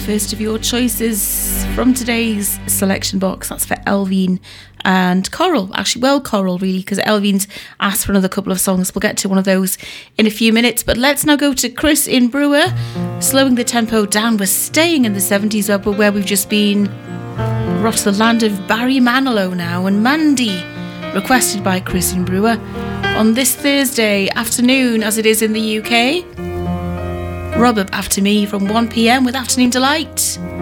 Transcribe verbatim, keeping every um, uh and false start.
first of your choices from today's selection box. That's for Elvin and Coral. Actually, well, Coral, really, because Elvin's asked for another couple of songs. We'll get to one of those in a few minutes. But let's now go to Chris in Brewer, slowing the tempo down. We're staying in the seventies up where we've just been. We're off to the land of Barry Manilow now, and Mandy, requested by Chris in Brewer on this Thursday afternoon, as it is in the U K. Rub Up After Me from one p.m. with Afternoon Delight.